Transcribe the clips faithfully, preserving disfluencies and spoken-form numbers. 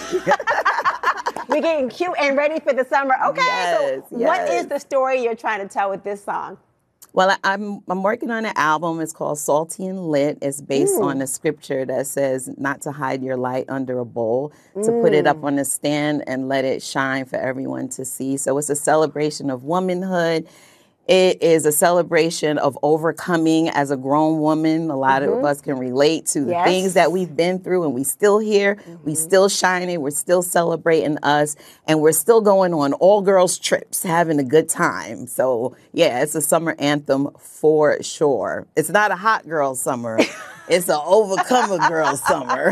We're getting cute and ready for the summer. Okay, yes, so yes. what is the story you're trying to tell with this song? Well, I'm I'm working on an album. It's called Salty and Lit. It's based mm. on a scripture that says not to hide your light under a bowl, mm. to put it up on a stand and let it shine for everyone to see. So it's a celebration of womanhood. It is a celebration of overcoming as a grown woman. A lot mm-hmm. of us can relate to the yes. things that we've been through, and we still here. Mm-hmm. We still shining. We're still celebrating us, and we're still going on all girls trips, having a good time. So yeah, it's a summer anthem for sure. It's not a hot girl summer. It's an overcomer girl summer.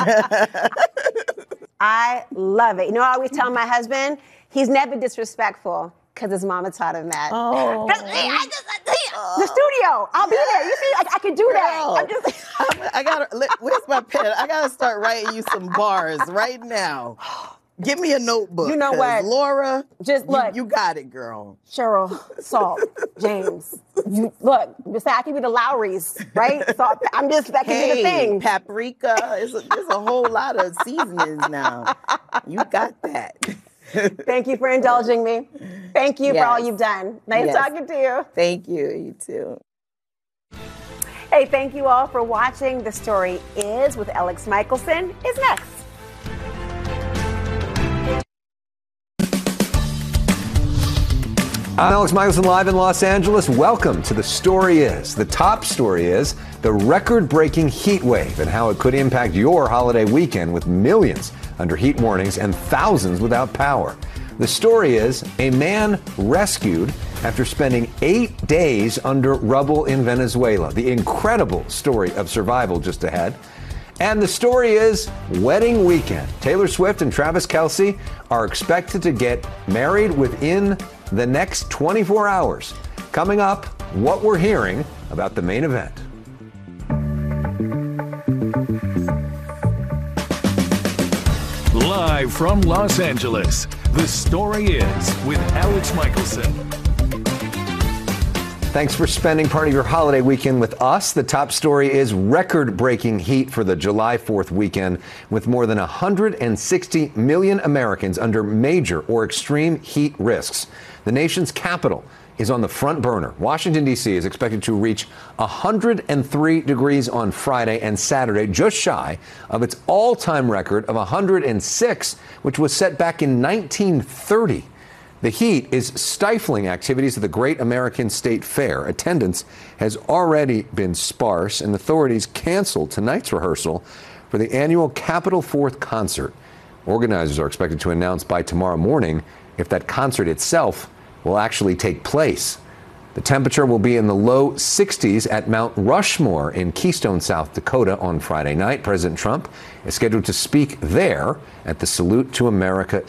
I love it. You know, I always tell my husband, he's never disrespectful. Because his mama taught him that. Oh. I just, I, the studio. I'll be there. You see, I, I can do that. Girl, I'm just, I'm, I gotta, where's my pen? I gotta start writing you some bars right now. Give me a notebook. You know what? Laura, just look. You, you got it, girl. Cheryl, Salt, James. You, look, just say I can be the Lowrys, right? So I'm just, that can hey, be the thing. Paprika. It's a, there's a whole lot of seasonings now. You got that. Thank you for indulging me. Thank you yes. for all you've done. Nice yes. talking to you. Thank you. You too. Hey, thank you all for watching. The Story Is with Alex Michelson is next. I'm Alex Michelson, live in Los Angeles. Welcome to The Story Is. The top story is the record-breaking heat wave and how it could impact your holiday weekend with millions under heat warnings and thousands without power. The story is a man rescued after spending eight days under rubble in Venezuela. The incredible story of survival just ahead. And the story is wedding weekend. Taylor Swift and Travis Kelce are expected to get married within the next twenty-four hours. Coming up, what we're hearing about the main event. Live from Los Angeles, The Story Is with Alex Michelson. Thanks for spending part of your holiday weekend with us. The top story is record-breaking heat for the July fourth weekend, with more than one hundred sixty million Americans under major or extreme heat risks. The nation's capital is on the front burner. Washington, D C is expected to reach one hundred three degrees on Friday and Saturday, just shy of its all-time record of one hundred six, which was set back in nineteen thirty. The heat is stifling activities at the Great American State Fair. Attendance has already been sparse, and authorities canceled tonight's rehearsal for the annual Capitol Fourth concert. Organizers are expected to announce by tomorrow morning if that concert itself will actually take place. The temperature will be in the low sixties at Mount Rushmore in Keystone, South Dakota on Friday night. President Trump is scheduled to speak there at the Salute to America